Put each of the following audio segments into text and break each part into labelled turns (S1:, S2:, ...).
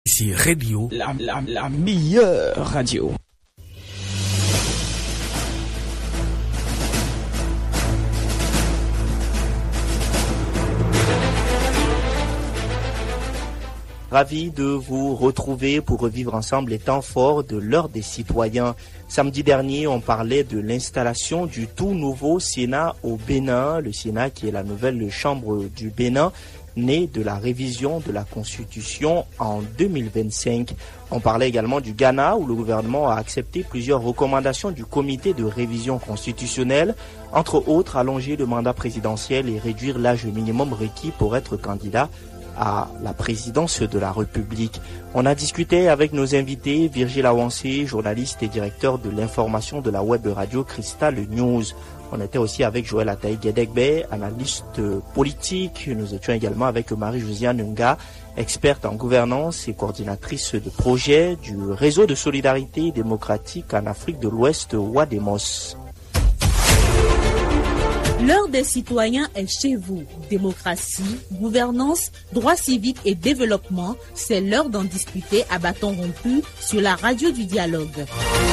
S1: C'est radio.
S2: La meilleure radio.
S3: Ravi de vous retrouver pour revivre ensemble les temps forts de l'heure des citoyens. Samedi dernier, on parlait de l'installation du tout nouveau Sénat au Bénin. Le Sénat qui est la nouvelle chambre du Bénin, née de la révision de la Constitution en 2025. On parlait également du Ghana où le gouvernement a accepté plusieurs recommandations du comité de révision constitutionnelle, entre autres allonger le mandat présidentiel et réduire l'âge minimum requis pour être candidat à la présidence de la République. On a discuté avec nos invités, Virgile Awansé, journaliste et directeur de l'information de la web radio Cristal News. On était aussi avec Joël Ataï Guédegbe, analyste politique. Nous étions également avec Marie-Josiane Nga, experte en gouvernance et coordinatrice de projet du réseau de solidarité démocratique en Afrique de l'Ouest, WADEMOS.
S4: L'heure des citoyens est chez vous. Démocratie, gouvernance, droits civiques et développement, c'est l'heure d'en discuter à bâton rompu sur la radio du dialogue.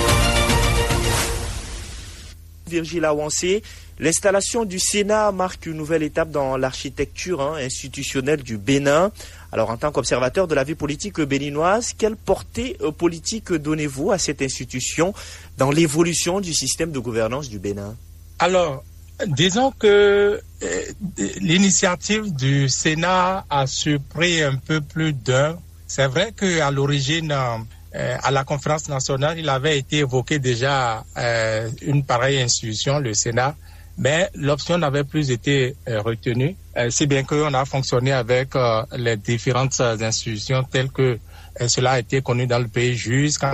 S3: Virgile Awansé, l'installation du Sénat marque une nouvelle étape dans l'architecture institutionnelle du Bénin. Alors, en tant qu'observateur de la vie politique béninoise, quelle portée politique donnez-vous à cette institution dans l'évolution du système de gouvernance du Bénin?
S5: Alors, disons que l'initiative du Sénat a surpris un peu plus d'un. C'est vrai qu'à l'origine, à la conférence nationale, il avait été évoqué déjà une pareille institution, le Sénat, mais l'option n'avait plus été retenue. Si bien qu'on a fonctionné avec les différentes institutions telles que cela a été connu dans le pays jusqu'en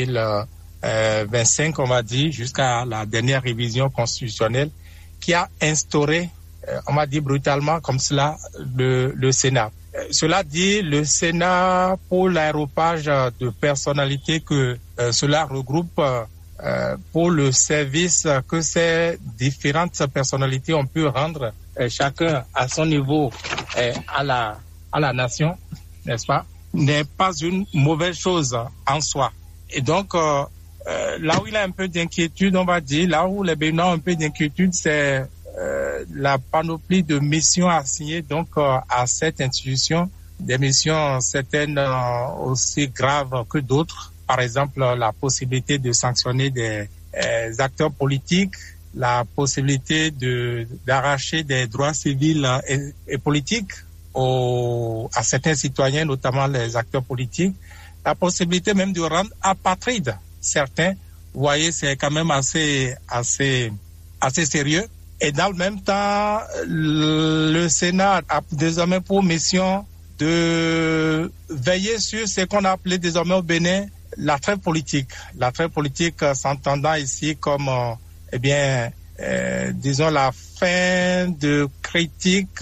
S5: 2025, on va dire, jusqu'à la dernière révision constitutionnelle qui a instauré, on m'a dit brutalement comme cela, le Sénat. Cela dit, le Sénat, pour l'aéropage de personnalités que cela regroupe, pour le service que ces différentes personnalités ont pu rendre, chacun à son niveau à la nation, n'est-ce pas, n'est pas une mauvaise chose en soi. Et donc, là où il y a un peu d'inquiétude, on va dire, là où les Béninois ont un peu d'inquiétude, c'est la panoplie de missions assignées donc à cette institution, des missions certaines aussi graves que d'autres. Par exemple, la possibilité de sanctionner des acteurs politiques, la possibilité d'arracher des droits civils et politiques à certains citoyens, notamment les acteurs politiques, la possibilité même de rendre apatrides certains. Vous voyez, c'est quand même assez sérieux. Et dans le même temps, le Sénat a désormais pour mission de veiller sur ce qu'on a appelé désormais au Bénin la trêve politique. La trêve politique s'entendant ici comme, disons la fin de critique,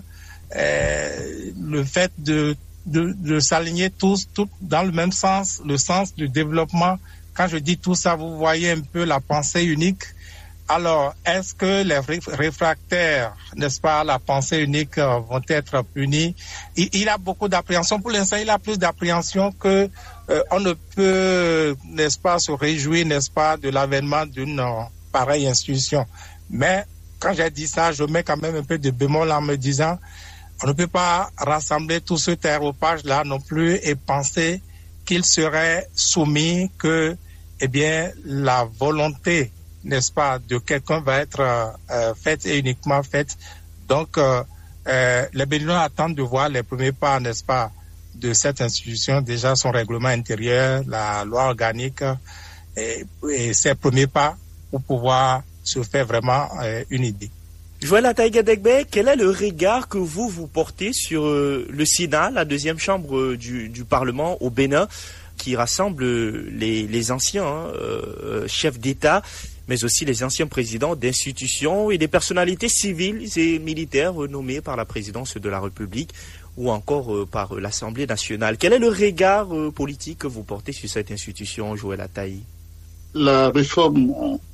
S5: le fait de s'aligner tous dans le même sens, le sens du développement. Quand je dis tout ça, vous voyez un peu la pensée unique. Alors, est-ce que les réfractaires, n'est-ce pas, à la pensée unique vont être punis? Il a beaucoup d'appréhension. Pour l'instant, il a plus d'appréhension que on ne peut, n'est-ce pas, se réjouir, n'est-ce pas, de l'avènement d'une pareille institution. Mais quand j'ai dit ça, je mets quand même un peu de bémol en me disant, on ne peut pas rassembler tout ce aéropage-là non plus et penser qu'il serait soumis que, la volonté, n'est-ce pas, de quelqu'un va être faite et uniquement faite. Donc, les Béninois attendent de voir les premiers pas, n'est-ce pas, de cette institution, déjà son règlement intérieur, la loi organique, et ses premiers pas pour pouvoir se faire vraiment une idée.
S3: Joël Ataï Guédegbe, quel est le regard que vous portez sur le Sénat, la deuxième chambre du Parlement au Bénin, qui rassemble les anciens chefs d'État, mais aussi les anciens présidents d'institutions et des personnalités civiles et militaires nommées par la présidence de la République ou encore par l'Assemblée nationale. Quel est le regard politique que vous portez sur cette institution, Joël Ataï?
S6: La réforme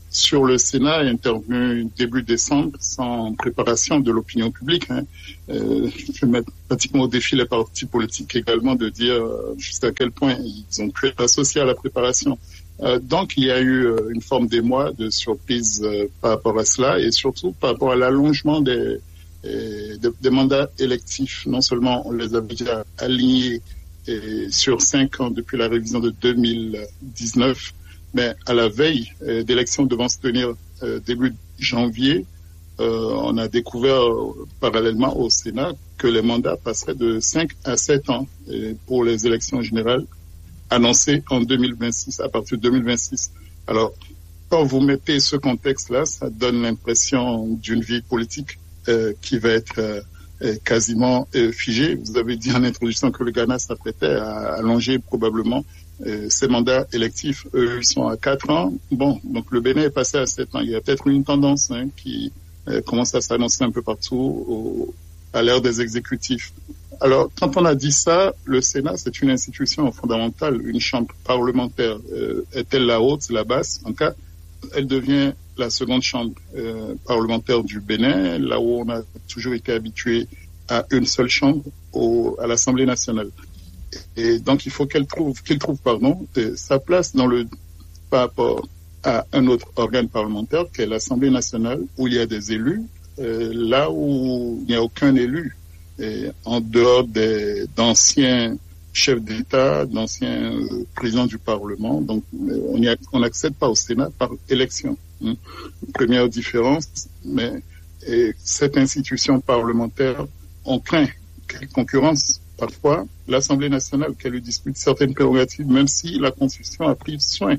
S1: sur le Sénat est intervenu début décembre sans préparation de l'opinion publique. Je mets pratiquement au défi les partis politiques également de dire jusqu'à quel point ils ont pu être associés à la préparation. Donc il y a eu une forme d'émoi, de surprise par rapport à cela et surtout par rapport à l'allongement des mandats électifs. Non seulement on les avait déjà alignés sur 5 ans depuis la révision de 2019, mais à la veille d'élections devant se tenir début janvier, on a découvert parallèlement au Sénat que les mandats passeraient de 5 à 7 ans pour les élections générales annoncées en 2026, à partir de 2026. Alors, quand vous mettez ce contexte-là, ça donne l'impression d'une vie politique qui va être quasiment figée. Vous avez dit en introduction que le Ghana s'apprêtait à allonger probablement ces mandats électifs. Eux, ils sont à 4 ans. Bon, donc le Bénin est passé à 7 ans. Il y a peut-être une tendance qui commence à s'annoncer un peu partout à l'ère des exécutifs. Alors, quand on a dit ça, le Sénat, c'est une institution fondamentale, une chambre parlementaire. Est-elle la haute, la basse? En cas, elle devient la seconde chambre parlementaire du Bénin, là où on a toujours été habitué à une seule chambre à l'Assemblée nationale. Et donc, il faut qu'il trouve sa place par rapport à un autre organe parlementaire, qui est l'Assemblée nationale, où il y a des élus, là où il n'y a aucun élu, en dehors d'anciens chefs d'État, d'anciens présidents du Parlement. Donc, on n'accède pas au Sénat par élection. Première différence, mais cette institution parlementaire, on craint qu'elle concurrence parfois l'Assemblée nationale, qu'elle lui dispute certaines prérogatives, même si la Constitution a pris soin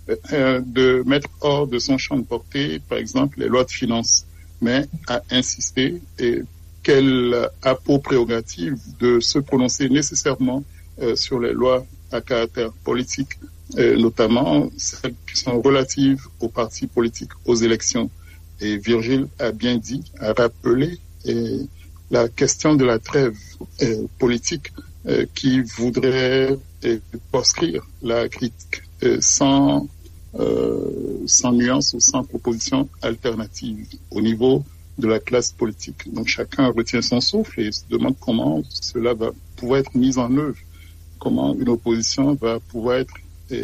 S1: de mettre hors de son champ de portée, par exemple, les lois de finances, mais a insisté qu'elle a pour prérogative de se prononcer nécessairement sur les lois à caractère politique, notamment celles qui sont relatives aux partis politiques, aux élections. Et Virgile a bien dit, a rappelé la question de la trêve politique qui voudrait proscrire la critique sans nuance ou sans proposition alternative au niveau de la classe politique. Donc chacun retient son souffle et se demande comment cela va pouvoir être mis en œuvre, comment une opposition va pouvoir être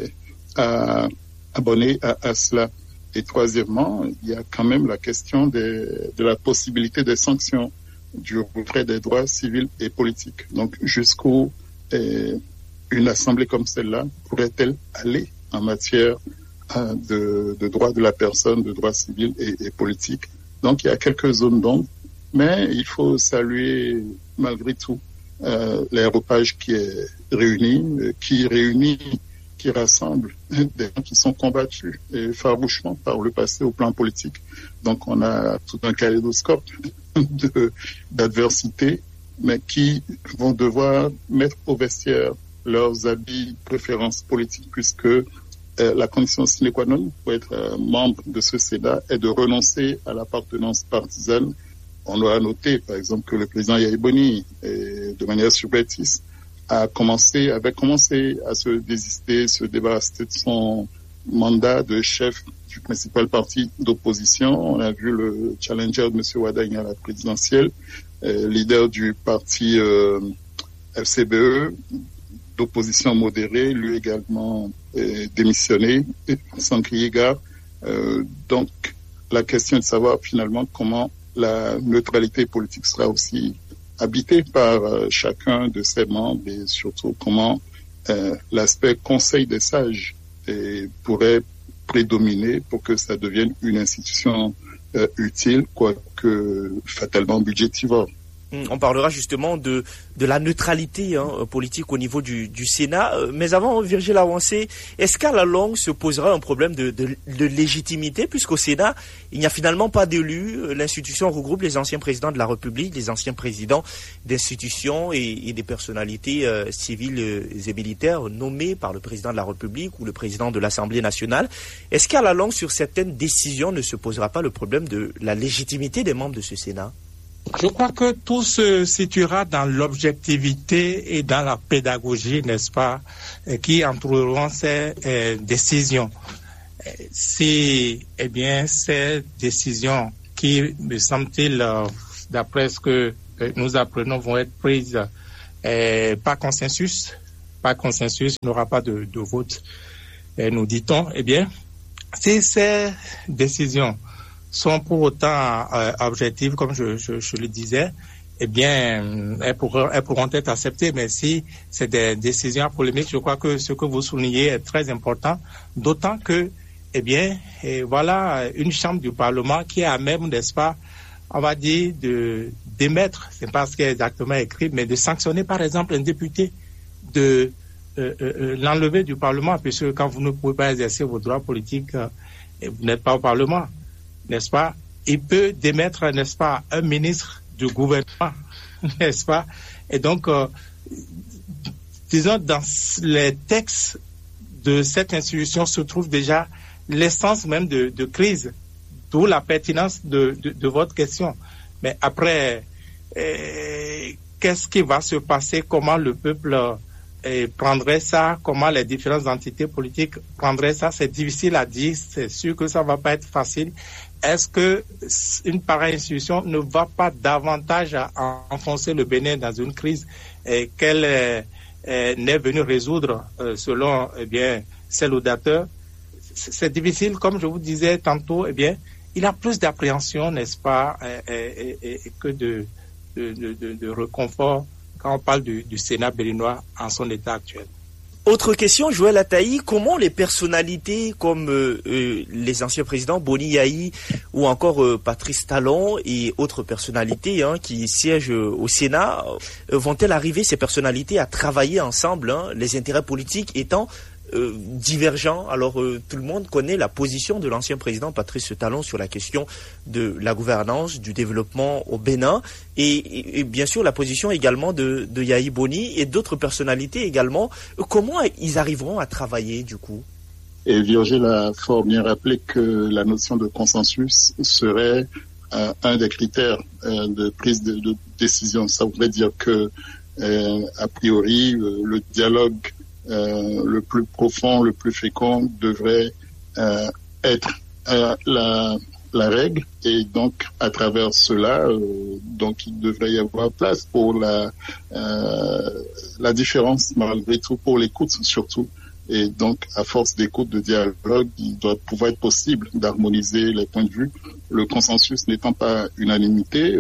S1: abonnée à cela. Et troisièmement, il y a quand même la question de la possibilité des sanctions, du retrait des droits civils et politiques. Donc jusqu'où une assemblée comme celle-là pourrait-elle aller en matière de droits de la personne, de droits civils et politiques. Donc il y a quelques zones d'ombre, mais il faut saluer malgré tout l'aéropage qui est réuni, qui rassemble des gens qui sont combattus farouchement par le passé au plan politique. Donc on a tout un kaléidoscope d'adversité, mais qui vont devoir mettre au vestiaire leurs habits préférences politiques, puisque la condition sine qua non pour être membre de ce Sénat est de renoncer à l'appartenance partisane. On doit noter, par exemple, que le président Yahya Boni, de manière subreptice, avait commencé à se désister, se débarrasser de son mandat de chef du principal parti d'opposition. On a vu le challenger de M. Wadagne à la présidentielle, leader du parti FCBE, d'opposition modérée, lui également démissionné, sans crier gare. Donc, la question est de savoir finalement comment la neutralité politique sera aussi habitée par chacun de ses membres et surtout comment l'aspect conseil des sages pourrait prédominer pour que ça devienne une institution utile, quoique fatalement budgétivore.
S3: On parlera justement de la neutralité politique au niveau du Sénat. Mais avant, Virgile Awansé, est-ce qu'à la longue se posera un problème de légitimité, puisqu'au Sénat, il n'y a finalement pas d'élus. L'institution regroupe les anciens présidents de la République, les anciens présidents d'institutions et des personnalités civiles et militaires nommés par le président de la République ou le président de l'Assemblée nationale. Est-ce qu'à la longue, sur certaines décisions, ne se posera pas le problème de la légitimité des membres de ce Sénat ?
S5: Je crois que tout se situera dans l'objectivité et dans la pédagogie, n'est-ce pas, qui entoureront ces décisions. si, ces décisions qui, me semble-t-il, d'après ce que nous apprenons, vont être prises par consensus, il n'y aura pas de vote, nous dit-on, si ces décisions sont pour autant objectives, comme je le disais, elles pourront être acceptées. Mais si c'est des décisions polémiques, je crois que ce que vous soulignez est très important, d'autant que, voilà une chambre du Parlement qui est à même, n'est-ce pas, on va dire, d'émettre, c'est pas ce qui est exactement écrit, mais de sanctionner, par exemple, un député, de l'enlever du Parlement, puisque quand vous ne pouvez pas exercer vos droits politiques, vous n'êtes pas au Parlement, n'est-ce pas? Il peut démettre, n'est-ce pas, un ministre du gouvernement, n'est-ce pas? Et donc, disons, dans les textes de cette institution se trouve déjà l'essence même de crise, d'où la pertinence de votre question. Mais après, qu'est-ce qui va se passer? Comment le peuple prendrait ça? Comment les différentes entités politiques prendraient ça? C'est difficile à dire. C'est sûr que ça va pas être facile. Est-ce que une pareille institution ne va pas davantage enfoncer le Bénin dans une crise qu'elle n'est venue résoudre selon ses laudateurs? C'est difficile, comme je vous disais tantôt. Il y a plus d'appréhension, n'est-ce pas, que de réconfort quand on parle du Sénat béninois en son état actuel.
S3: Autre question, Joël Ataï, comment les personnalités comme les anciens présidents Boni Yayi ou encore Patrice Talon et autres personnalités qui siègent au Sénat, vont-elles arriver, ces personnalités, à travailler ensemble, les intérêts politiques étant divergents? Alors tout le monde connaît la position de l'ancien président Patrice Talon sur la question de la gouvernance, du développement au Bénin et bien sûr la position également de Yayi Boni et d'autres personnalités également. Comment ils arriveront à travailler du coup?
S1: Et Virgile a fort bien rappelé que la notion de consensus serait un des critères de prise de décision. Ça voudrait dire que a priori le dialogue le plus profond, le plus fécond devrait être la règle, et donc à travers cela, donc il devrait y avoir place pour la différence, malgré tout, pour l'écoute surtout. Et donc, à force d'écoute, de dialogue, il doit pouvoir être possible d'harmoniser les points de vue. Le consensus n'étant pas unanimité,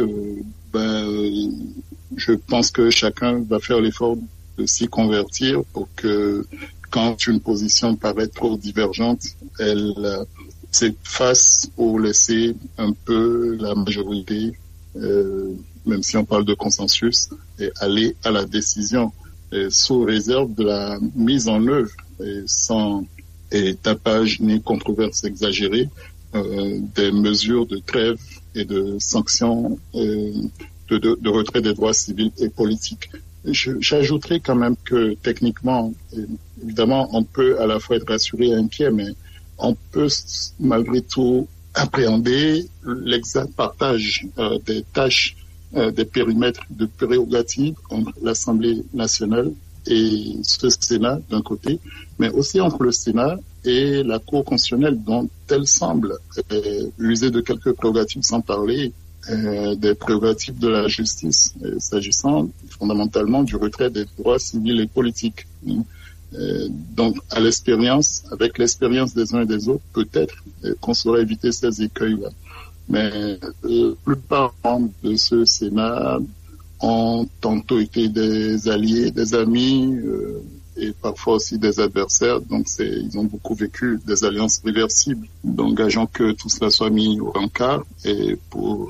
S1: je pense que chacun va faire l'effort de s'y convertir pour que, quand une position paraît trop divergente, elle s'efface pour laisser un peu la majorité, même si on parle de consensus, et aller à la décision, sous réserve de la mise en œuvre, sans tapage ni controverse exagérée, des mesures de trêve et de sanctions, de retrait des droits civils et politiques. J'ajouterais quand même que techniquement, évidemment, on peut à la fois être rassuré et inquiet, mais on peut malgré tout appréhender l'exact partage des tâches, des périmètres de prérogatives entre l'Assemblée nationale et ce Sénat d'un côté, mais aussi entre le Sénat et la Cour constitutionnelle, dont elle semble user de quelques prérogatives, sans parler des prérogatives de la justice, s'agissant fondamentalement du retrait des droits civils et politiques. Donc, avec l'expérience des uns et des autres, peut-être qu'on saurait éviter ces écueils-là. Mais la plupart de ce Sénat ont tantôt été des alliés, des amis, et parfois aussi des adversaires. Donc, ils ont beaucoup vécu des alliances réversibles. Donc, gageons que tout cela soit mis au rencard et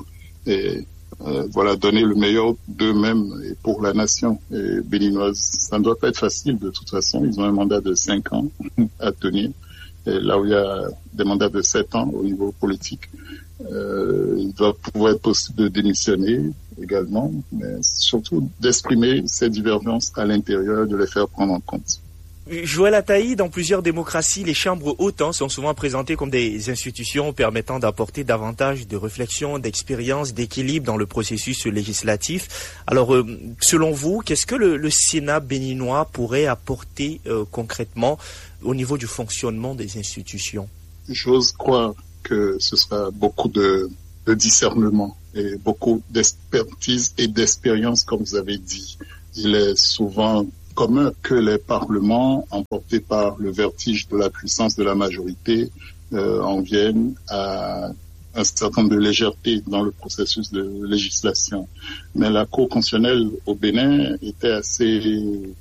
S1: donner le meilleur d'eux-mêmes et pour la nation béninoise. Ça ne doit pas être facile de toute façon. Ils ont un mandat de 5 ans à tenir. Et là où il y a des mandats de 7 ans au niveau politique, il doit pouvoir être possible de démissionner également, mais surtout d'exprimer ces divergences à l'intérieur, de les faire prendre en compte.
S3: Joël Ataï, dans plusieurs démocraties, les chambres hautes sont souvent présentées comme des institutions permettant d'apporter davantage de réflexion, d'expérience, d'équilibre dans le processus législatif. Alors, selon vous, qu'est-ce que le Sénat béninois pourrait apporter concrètement au niveau du fonctionnement des institutions?
S1: j'ose croire que ce sera beaucoup de discernement et beaucoup d'expertise et d'expérience, comme vous avez dit. Il est souvent commun que les parlements, emportés par le vertige de la puissance de la majorité, en viennent à un certain nombre de légèreté dans le processus de législation. Mais la Cour constitutionnelle au Bénin était assez,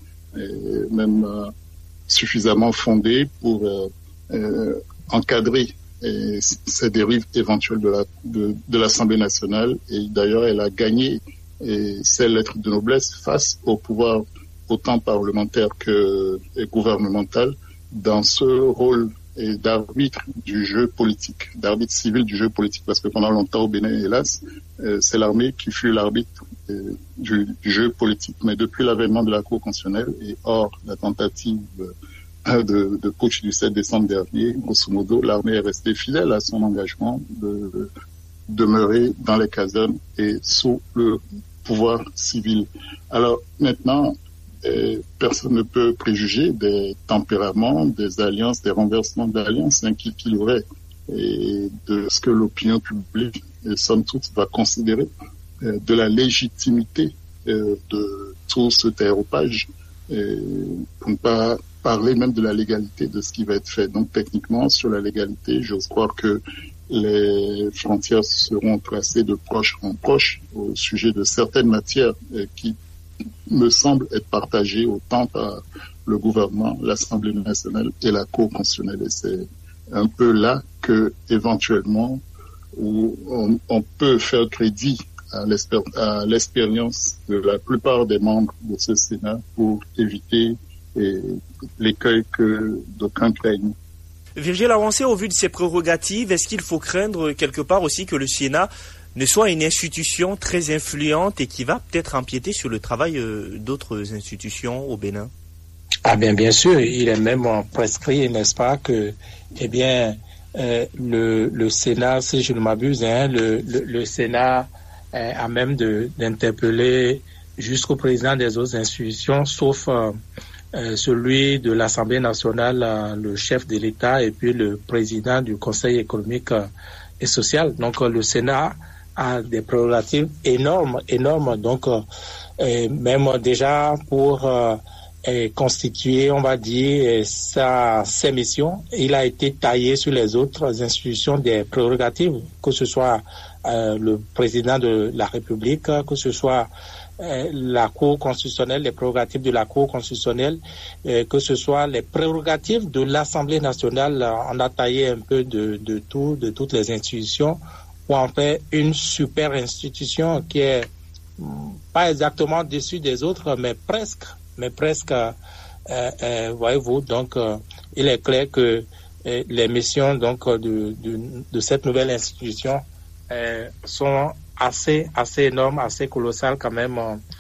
S1: suffisamment fondée pour encadrer ces dérives éventuelles de l'Assemblée nationale. Et d'ailleurs, elle a gagné ses lettres de noblesse face au pouvoir autant parlementaire que gouvernemental dans ce rôle d'arbitre du jeu politique, d'arbitre civil du jeu politique, parce que pendant longtemps au Bénin, hélas, c'est l'armée qui fut l'arbitre du jeu politique. Mais depuis l'avènement de la Cour constitutionnelle et hors la tentative de putsch du 7 décembre dernier, grosso modo, l'armée est restée fidèle à son engagement de demeurer dans les casernes et sous le pouvoir civil. Alors maintenant, personne ne peut préjuger des tempéraments, des alliances, des renversements d'alliances qu'il y aurait, et de ce que l'opinion publique, somme toute, va considérer de la légitimité de tout ce dérapage, pour ne pas parler même de la légalité de ce qui va être fait. Donc techniquement, sur la légalité, j'ose croire que les frontières seront tracées de proche en proche au sujet de certaines matières qui me semble être partagé autant par le gouvernement, l'Assemblée nationale et la Cour constitutionnelle. Et c'est un peu là que, éventuellement, où on peut faire crédit à l'expérience de la plupart des membres de ce Sénat pour éviter l'écueil que d'aucuns craignent.
S3: Virgile Awansé, au vu de ses prérogatives, est-ce qu'il faut craindre quelque part aussi que le Sénat ne soit une institution très influente et qui va peut-être empiéter sur le travail d'autres institutions au Bénin?
S5: Ah bien sûr, il est même prescrit, n'est-ce pas, que le Sénat, si je ne m'abuse, le Sénat a même d'interpeller jusqu'au président des autres institutions, sauf celui de l'Assemblée nationale, le chef de l'État et puis le président du Conseil économique et social. Donc le Sénat a des prérogatives énormes. Donc même déjà pour constituer, on va dire, ses missions, il a été taillé sur les autres institutions des prérogatives, que ce soit le président de la République, que ce soit la Cour constitutionnelle, les prérogatives de la Cour constitutionnelle, que ce soit les prérogatives de l'Assemblée nationale. On a taillé un peu de tout, de toutes les institutions, pour en faire une super institution qui est pas exactement dessus des autres, mais presque, voyez-vous. Donc, il est clair que les missions donc de cette nouvelle institution sont assez énormes, assez colossales quand même,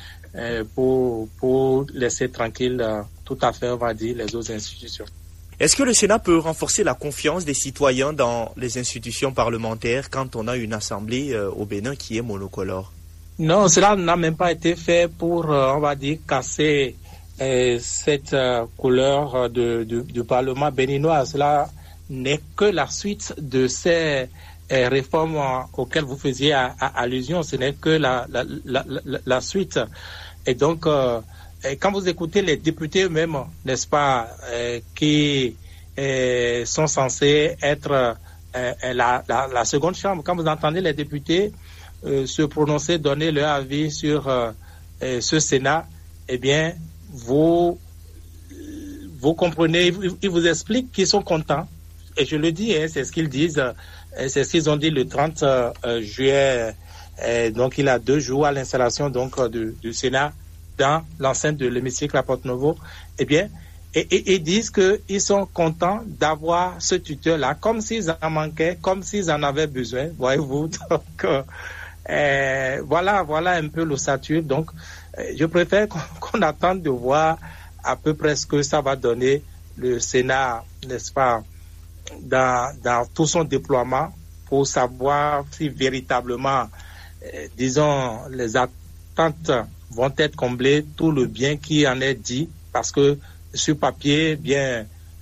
S5: pour laisser tranquille tout à fait, on va dire, les autres institutions.
S3: Est-ce que le Sénat peut renforcer la confiance des citoyens dans les institutions parlementaires quand on a une assemblée au Bénin qui est monocolore?
S5: Non, cela n'a même pas été fait pour, on va dire, casser cette couleur du Parlement béninois. Cela n'est que la suite de ces réformes auxquelles vous faisiez allusion. Ce n'est que la suite. Et donc, quand vous écoutez les députés eux-mêmes, n'est-ce pas, qui sont censés être la seconde chambre, quand vous entendez les députés se prononcer, donner leur avis sur ce Sénat, eh bien, vous comprenez, ils vous expliquent qu'ils sont contents. Et je le dis, c'est ce qu'ils disent, c'est ce qu'ils ont dit le 30 juillet. Donc, il y a 2 jours à l'installation donc du Sénat dans l'enceinte de l'hémicycle à Porte-Novo. Eh bien, et disent qu'ils sont contents d'avoir ce tuteur-là, comme s'ils en manquaient, comme s'ils en avaient besoin, voyez-vous. Donc, voilà un peu l'ossature. Donc, je préfère qu'on attende de voir à peu près ce que ça va donner le Sénat, n'est-ce pas, dans tout son déploiement, pour savoir si véritablement, disons, les attentes vont être comblées, tout le bien qui en est dit, parce que sur papier, bien,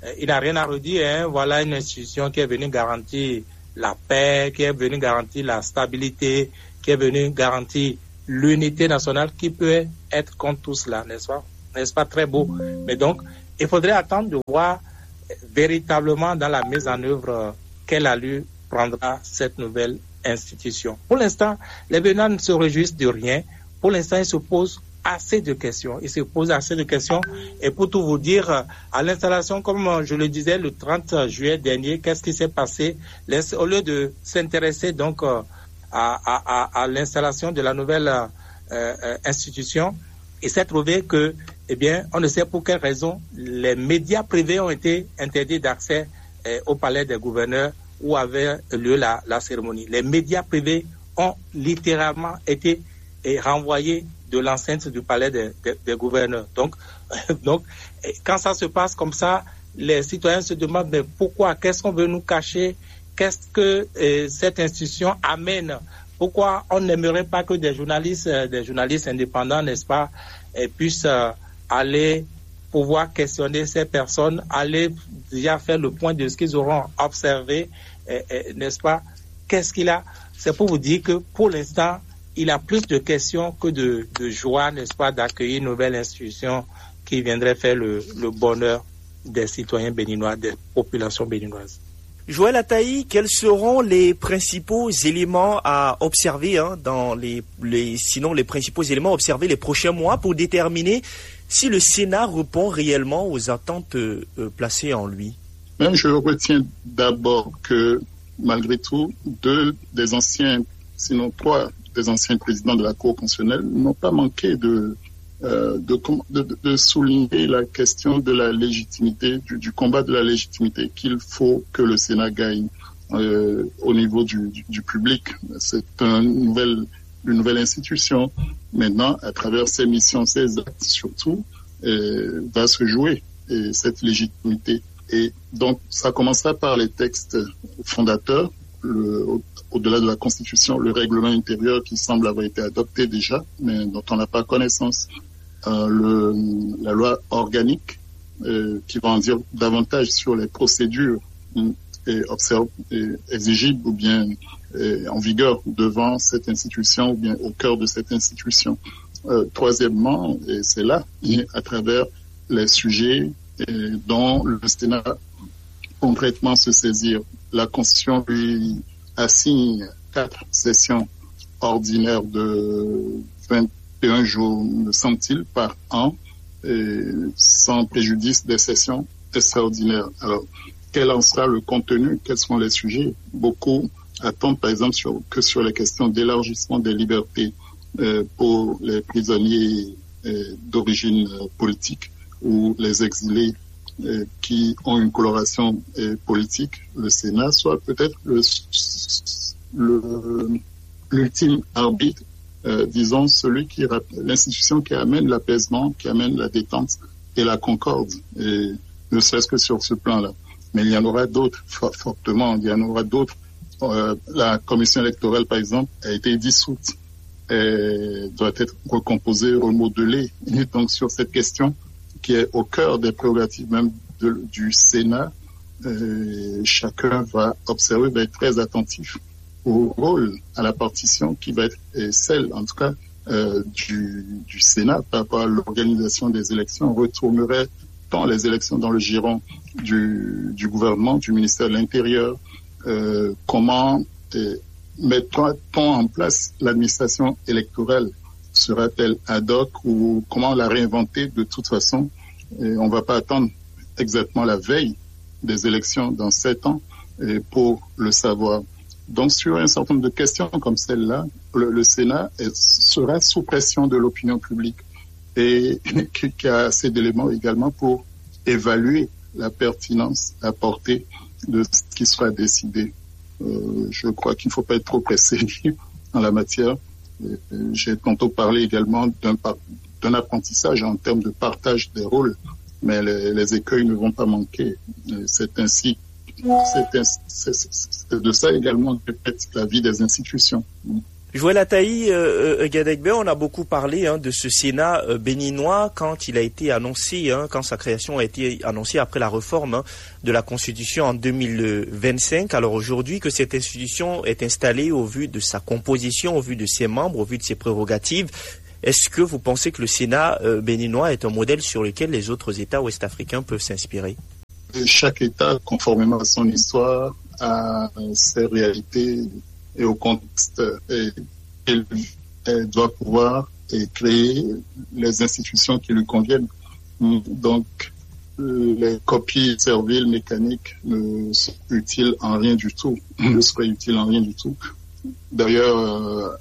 S5: il n'a rien à redire. Voilà une institution qui est venue garantir la paix, qui est venue garantir la stabilité, qui est venue garantir l'unité nationale, qui peut être contre tout cela, n'est-ce pas très beau? Mais donc, il faudrait attendre de voir véritablement dans la mise en œuvre quelle allure prendra cette nouvelle institution. Pour l'instant, les Béninois ne se réjouissent de rien. Pour l'instant, ils se posent assez de questions. Et pour tout vous dire, à l'installation, comme je le disais, le 30 juillet dernier, qu'est-ce qui s'est passé? Au lieu de s'intéresser donc à l'installation de la nouvelle institution, il s'est trouvé que, eh bien, on ne sait pour quelle raison, les médias privés ont été interdits d'accès au palais des gouverneurs où avait lieu la cérémonie. Les médias privés ont littéralement été renvoyés de l'enceinte du palais des gouverneurs. Donc, quand ça se passe comme ça, les citoyens se demandent mais pourquoi? Qu'est-ce qu'on veut nous cacher? Qu'est-ce que cette institution amène? Pourquoi on n'aimerait pas que des journalistes indépendants, n'est-ce pas, puissent aller pouvoir questionner ces personnes, aller déjà faire le point de ce qu'ils auront observé, n'est-ce pas? Qu'est-ce qu'il a? C'est pour vous dire que pour l'instant, il a plus de questions que de joie, n'est-ce pas, d'accueillir une nouvelle institution qui viendrait faire le bonheur des citoyens béninois, des populations béninoises.
S3: Joël Attaï, quels seront les principaux éléments à observer sinon les principaux éléments à observer les prochains mois pour déterminer si le Sénat répond réellement aux attentes placées en lui?
S1: Même je retiens d'abord que malgré tout, 2 des anciens, sinon 3 des anciens présidents de la Cour constitutionnelle n'ont pas manqué de souligner la question de la légitimité, du combat de la légitimité qu'il faut que le Sénat gagne au niveau du public. C'est une nouvelle institution. Maintenant, à travers ses missions, ses actes surtout, va se jouer cette légitimité. Et donc, ça commencera par les textes fondateurs, au-delà de la Constitution, le règlement intérieur qui semble avoir été adopté déjà, mais dont on n'a pas connaissance. La loi organique qui va en dire davantage sur les procédures exigibles ou bien en vigueur devant cette institution ou bien au cœur de cette institution. Troisièmement, et c'est là, à travers les sujets dont le Sénat concrètement se saisir. La Constitution lui assigne 4 sessions ordinaires de 21 jours, me semble-t-il, par an, sans préjudice des sessions extraordinaires. Alors, quel en sera le contenu? Quels sont les sujets? Beaucoup attendent, par exemple, que sur les questions d'élargissement des libertés pour les prisonniers d'origine politique ou les exilés qui ont une coloration politique, le Sénat soit peut-être l'ultime arbitre, disons l'institution qui amène l'apaisement, qui amène la détente et la concorde, et ne serait-ce que sur ce plan-là. Mais il y en aura d'autres, fortement, il y en aura d'autres. La commission électorale, par exemple, a été dissoute et doit être recomposée, remodelée. Et donc, sur cette question qui est au cœur des prérogatives même du Sénat, chacun va observer, va être très attentif au rôle, à la partition qui va être celle, en tout cas, du Sénat par rapport à l'organisation des élections. On retournerait tant les élections dans le giron du gouvernement, du ministère de l'Intérieur, comment mettra-t-on en place l'administration électorale? Sera-t-elle ad hoc ou comment la réinventer? De toute façon, on ne va pas attendre exactement la veille des élections dans 7 ans pour le savoir. Donc, sur un certain nombre de questions comme celle-là, le Sénat sera sous pression de l'opinion publique et qui a assez d'éléments également pour évaluer la pertinence, la portée de ce qui sera décidé. Je crois qu'il ne faut pas être trop pressé en la matière. J'ai tantôt parlé également d'un apprentissage en termes de partage des rôles, mais les écueils ne vont pas manquer. C'est de ça également que dépend la vie des institutions.
S3: Joël Ataï, Gadegbe, on a beaucoup parlé de ce Sénat béninois quand il a été annoncé, quand sa création a été annoncée après la réforme de la Constitution en 2025. Alors aujourd'hui que cette institution est installée au vu de sa composition, au vu de ses membres, au vu de ses prérogatives, est-ce que vous pensez que le Sénat béninois est un modèle sur lequel les autres États ouest-africains peuvent s'inspirer?
S1: Chaque État, conformément à son histoire, à ses réalités et au contexte, elle doit pouvoir créer les institutions qui lui conviennent. Donc, les copies serviles mécaniques ne sont utiles en rien du tout. Ne seraient utiles en rien du tout. D'ailleurs,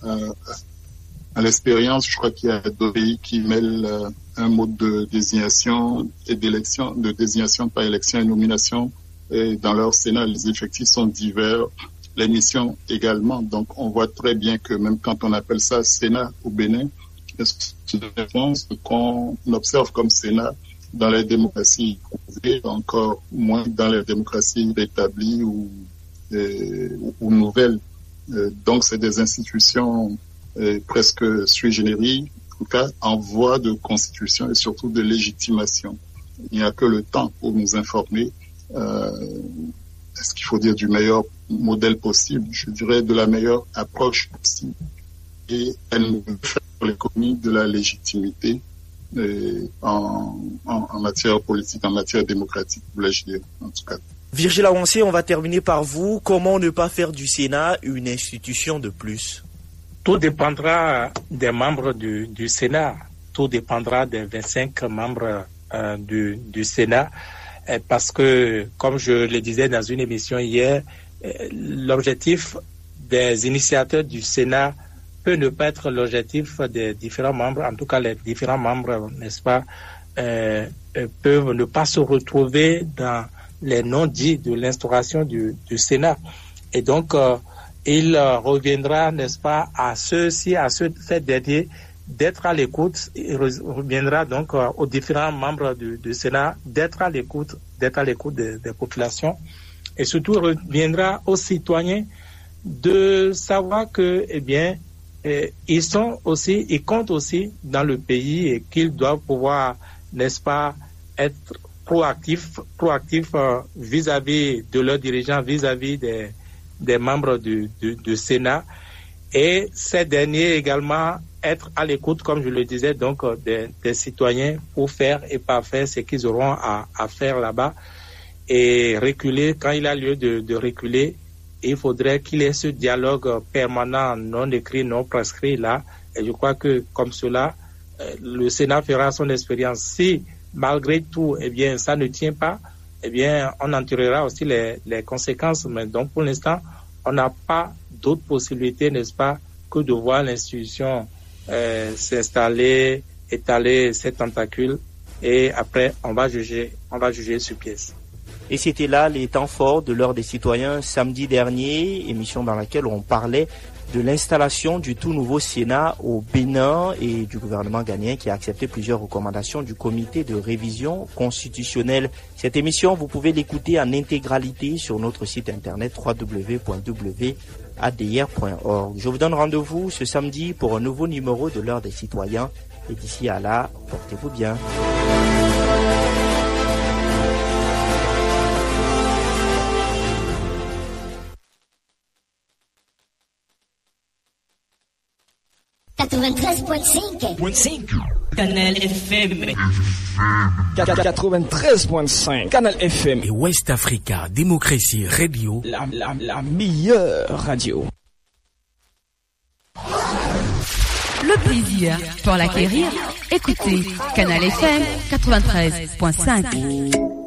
S1: à l'expérience, je crois qu'il y a deux pays qui mêlent un mode de désignation et d'élection, de désignation par élection et nomination. Et dans leur Sénat, les effectifs sont divers, les missions également. Donc, on voit très bien que même quand on appelle ça Sénat au Bénin, c'est une réponse qu'on observe comme Sénat dans les démocraties prouvées, encore moins dans les démocraties rétablies ou nouvelles. Donc, c'est des institutions presque sui generis, en tout cas en voie de constitution et surtout de légitimation. Il n'y a que le temps pour nous informer. Est-ce qu'il faut dire du meilleur modèle possible? Je dirais de la meilleure approche possible. Et elle nous fait l'économie de la légitimité en matière politique, en matière démocratique, voulais-je dire, en tout cas.
S3: Virgile Awansé, on va terminer par vous. Comment ne pas faire du Sénat une institution de plus?
S5: Tout dépendra des membres du Sénat. Tout dépendra des 25 membres du Sénat. Parce que, comme je le disais dans une émission hier, l'objectif des initiateurs du Sénat peut ne pas être l'objectif des différents membres. En tout cas, les différents membres, n'est-ce pas, peuvent ne pas se retrouver dans les non-dits de l'instauration du Sénat. Et donc, il reviendra, n'est-ce pas, à ceux-ci, à ceux derniers, d'être à l'écoute. Il reviendra donc aux différents membres du Sénat d'être à l'écoute des populations. Et surtout, reviendra aux citoyens de savoir que, eh bien, ils comptent aussi dans le pays et qu'ils doivent pouvoir, n'est-ce pas, être proactifs vis-à-vis de leurs dirigeants, vis-à-vis des membres du Sénat, et ces derniers également être à l'écoute, comme je le disais, donc des citoyens pour faire et parfaire ce qu'ils auront à faire là-bas, et reculer quand il a lieu de reculer. Il faudrait qu'il y ait ce dialogue permanent, non écrit, non prescrit là, et je crois que comme cela, le Sénat fera son expérience. Si malgré tout, eh bien, ça ne tient pas, eh bien, on en tirera aussi les conséquences. Mais donc, pour l'instant, on n'a pas d'autre possibilité, n'est-ce pas, que de voir l'institution s'installer, étaler ses tentacules, et après, on va juger sur pièce.
S3: Et c'était là les temps forts de l'heure des citoyens samedi dernier, émission dans laquelle on parlait de l'installation du tout nouveau Sénat au Bénin et du gouvernement ghanéen qui a accepté plusieurs recommandations du comité de révision constitutionnelle. Cette émission, vous pouvez l'écouter en intégralité sur notre site internet www.adr.org. Je vous donne rendez-vous ce samedi pour un nouveau numéro de l'heure des citoyens. Et d'ici à là, portez-vous bien.
S2: Canal FM 93.5 Canal FM
S6: et West Africa Démocratie Radio,
S2: la meilleure radio.
S7: Le plaisir pour l'acquérir, écoutez Canal FM 93.5.